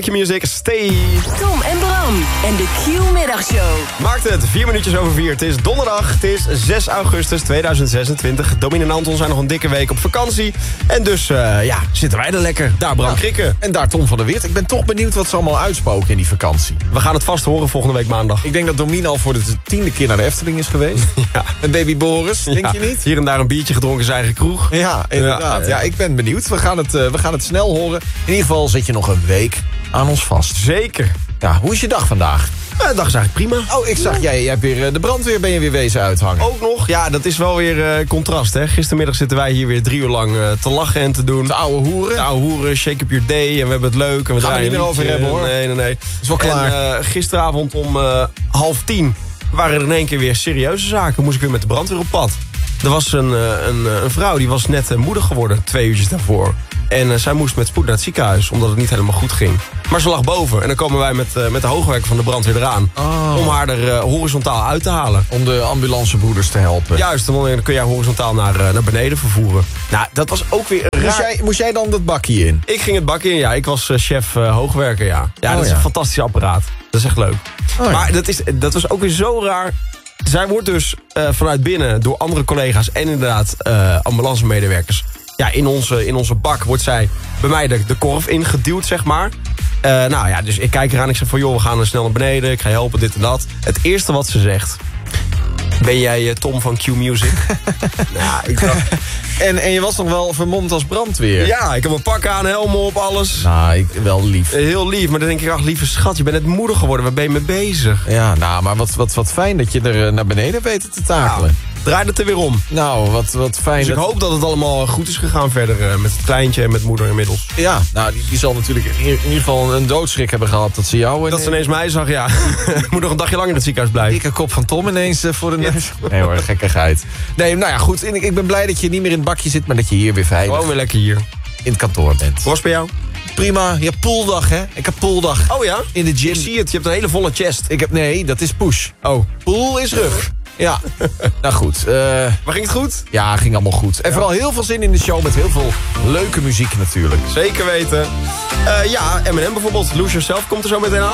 Like Your Music, Stay. Tom en Bram en de Q-middagshow. Maakt het 4 minuutjes over 4. Het is donderdag, het is 6 augustus 2026. Domien en Anton zijn nog een dikke week op vakantie. En dus, zitten wij er lekker. Daar Bram Krikke. En daar Tom van der Weert. Ik ben toch benieuwd wat ze allemaal uitspoken in die vakantie. We gaan het vast horen volgende week maandag. Ik denk dat Domien al voor de 10e keer naar de Efteling is geweest. Ja. En baby Boris, denk je niet? Hier en daar een biertje gedronken in zijn eigen kroeg. Ja, inderdaad. Ja, ik ben benieuwd. We gaan het snel horen. In ieder geval zit je nog een week aan ons vast. Zeker. Ja, hoe is je dag vandaag? De dag is eigenlijk prima. Oh, ik zag, jij hebt weer de brandweer ben je weer wezen uithangen. Ook nog, ja, dat is wel weer contrast, hè. Gistermiddag zitten wij hier weer 3 uur lang te lachen en te doen. De oude hoeren. De oude hoeren, shake up your day en we hebben het leuk. En we Gaan we niet meer over hebben, hoor. Nee. Is wel klaar. En gisteravond om 9:30 waren er in één keer weer serieuze zaken. Moest ik weer met de brandweer op pad. Er was een vrouw, die was net moeder geworden, 2 uurtjes daarvoor. En zij moest met spoed naar het ziekenhuis, omdat het niet helemaal goed ging. Maar ze lag boven en dan komen wij met de hoogwerker van de brandweer eraan. Oh. Om haar er horizontaal uit te halen. Om de ambulancebroeders te helpen. Juist, dan kun jij horizontaal naar beneden vervoeren. Nou, dat was ook weer raar. Moest jij dan dat bakje in? Ik ging het bakje in, ja. Ik was chef hoogwerker, ja. Ja, dat is een fantastisch apparaat. Dat is echt leuk. Oh, ja. Maar dat was ook weer zo raar. Zij wordt dus vanuit binnen door andere collega's en inderdaad ambulancemedewerkers. Ja, in onze bak wordt zij bij mij de korf ingeduwd, zeg maar. Dus ik kijk eraan en ik zeg van, joh, we gaan snel naar beneden. Ik ga je helpen, dit en dat. Het eerste wat ze zegt: ben jij Tom van Q Music? Nou, ik dacht... En je was nog wel vermomd als brandweer? Ja, ik heb een pak aan, helm op, alles. Nou, wel lief. Heel lief, maar dan denk ik, ach, lieve schat, je bent net moeder geworden. Waar ben je mee bezig? Ja, nou, maar wat fijn dat je er naar beneden weet te takelen. Draai het er weer om. Nou, wat fijn. Dus ik hoop dat het allemaal goed is gegaan verder met het kleintje en met moeder inmiddels. Ja, nou, die zal natuurlijk in ieder geval een doodschrik hebben gehad dat ze jou... Dat ze ineens mij zag, ja. Ik moet nog een dagje lang in het ziekenhuis blijven. Dikke kop van Tom ineens voor de neus. Nee hoor, gekkigheid. Nee, nou ja, goed. Ik ben blij dat je niet meer in het bakje zit, maar dat je hier weer veilig gewoon weer lekker hier in het kantoor bent. Hoe was het bij jou? Prima. Ja, pooldag, hè. Ik heb pooldag. Oh ja? In de gym. Ik zie het, je hebt een hele volle chest. Nee, dat is push. Oh. Pool is rug. Ja, nou goed. Maar ging het goed? Ja, ging allemaal goed. En vooral heel veel zin in de show met heel veel leuke muziek natuurlijk. Zeker weten. Eminem bijvoorbeeld, Lose Yourself komt er zo meteen aan.